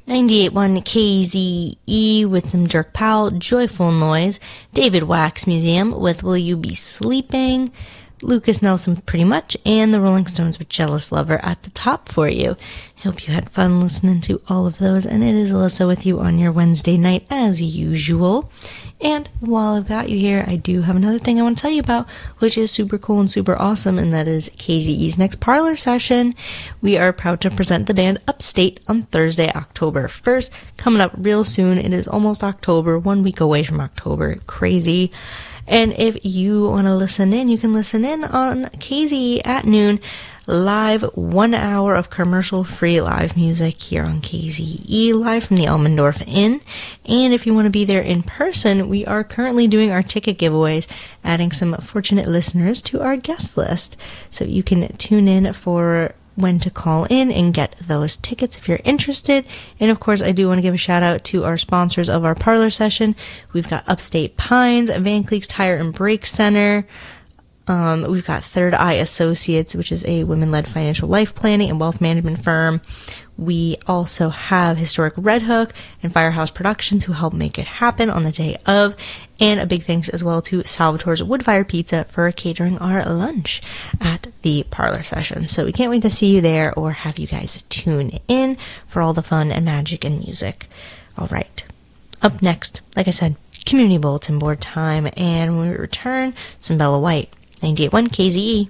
98.1 KZE with some Jerk Powell, Joyful Noise, David Wax Museum with Will You Be Sleeping, Lucas Nelson Pretty Much, and the Rolling Stones with Jealous Lover at the top for you. I hope you had fun listening to all of those, and it is Alyssa with you on your Wednesday night as usual. And while I've got you here, I do have another thing I want to tell you about, which is super cool and super awesome, and that is KZE's next parlor session. We are proud to present the band Upstate on Thursday, October 1st, coming up real soon. It is almost October, 1 week away from October. Crazy. And if you want to listen in, you can listen in on KZE at noon, live 1 hour of commercial-free live music here on KZE, live from the Elmendorf Inn. And if you want to be there in person, we are currently doing our ticket giveaways, adding some fortunate listeners to our guest list. So you can tune in for when to call in and get those tickets if you're interested. And of course, I do want to give a shout out to our sponsors of our parlor session. We've got Upstate Pines, Van Cleek's Tire and Brake Center. We've got Third Eye Associates, which is a women-led financial life planning and wealth management firm. We also have Historic Red Hook and Firehouse Productions, who help make it happen on the day of. And a big thanks as well to Salvatore's Woodfire Pizza for catering our lunch at the parlor session. So we can't wait to see you there or have you guys tune in for all the fun and magic and music. All right. Up next, like I said, community bulletin board time. And when we return, some Bella White. 98.1 KZE.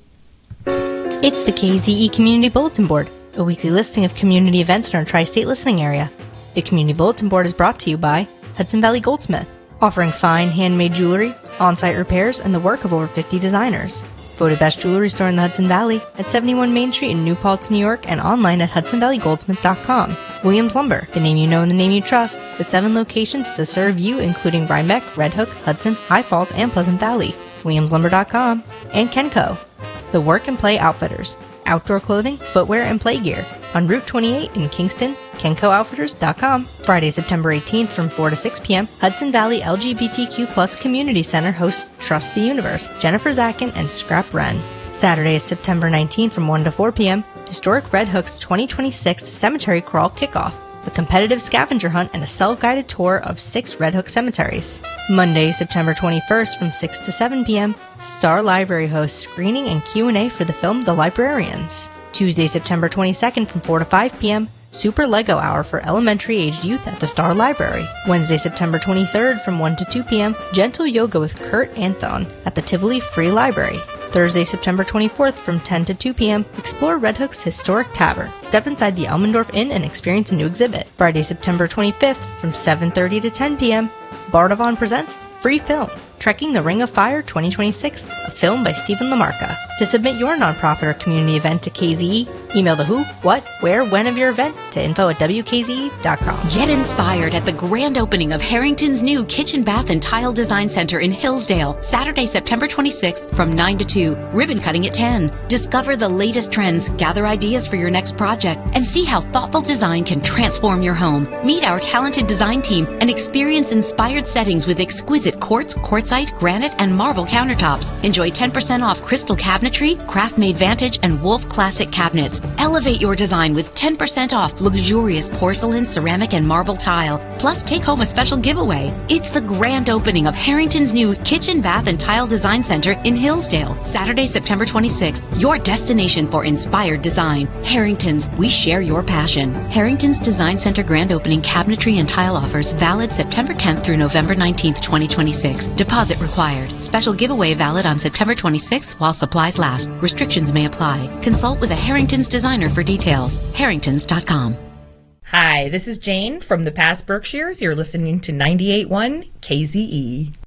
It's the KZE Community Bulletin Board, a weekly listing of community events in our tri-state listening area. The Community Bulletin Board is brought to you by Hudson Valley Goldsmith, offering fine handmade jewelry, on-site repairs, and the work of over 50 designers. Voted best jewelry store in the Hudson Valley at 71 Main Street in New Paltz, New York, and online at hudsonvalleygoldsmith.com. Williams Lumber, the name you know and the name you trust, with 7 locations to serve you, including Rhinebeck, Red Hook, Hudson, High Falls, and Pleasant Valley. WilliamsLumber.com, and Kenco, the Work and Play Outfitters, outdoor clothing, footwear, and play gear. On Route 28 in Kingston, KencoOutfitters.com. Friday, September 18th from 4 to 6 p.m., Hudson Valley LGBTQ+ Community Center hosts Trust the Universe, Jennifer Zakin, and Scrap Wren. Saturday, September 19th from 1 to 4 p.m., Historic Red Hook's 2026 Cemetery Crawl Kickoff, a competitive scavenger hunt, and a self-guided tour of 6 Red Hook cemeteries. Monday, September 21st from 6 to 7 p.m., Star Library hosts screening and Q&A for the film The Librarians. Tuesday, September 22nd from 4 to 5 p.m., Super Lego Hour for elementary-aged youth at the Star Library. Wednesday, September 23rd from 1 to 2 p.m., Gentle Yoga with Kurt Anthon at the Tivoli Free Library. Thursday, September 24th from 10 to 2 p.m., explore Red Hook's historic tavern. Step inside the Elmendorf Inn and experience a new exhibit. Friday, September 25th from 7:30 to 10 p.m., Bardavon presents Free Film, Trekking the Ring of Fire 2026, a film by Stephen Lamarca. To submit your nonprofit or community event to KZE, email the who, what, where, when of your event to info@wkze.com. Get inspired at the grand opening of Harrington's new Kitchen, Bath, and Tile Design Center in Hillsdale, Saturday, September 26th from 9 to 2, ribbon cutting at 10. Discover the latest trends, gather ideas for your next project, and see how thoughtful design can transform your home. Meet our talented design team and experience inspired settings with exquisite quartz, quartzite, granite, and marble countertops. Enjoy 10% off crystal cabinetry, craft-made Vantage, and Wolf Classic cabinets. Elevate your design with 10% off luxurious porcelain, ceramic, and marble tile. Plus, take home a special giveaway. It's the grand opening of Harrington's new Kitchen, Bath, and Tile Design Center in Hillsdale, Saturday, September 26th. Your destination for inspired design. Harrington's, we share your passion. Harrington's Design Center grand opening cabinetry and tile offers valid September 10th through November 19th, 2026. Deposit required. Special giveaway valid on September 26th while supplies last. Restrictions may apply. Consult with a Harrington's designer for details. Harringtons.com. Hi, this is Jane from the past Berkshires. You're listening to 98.1 KZE.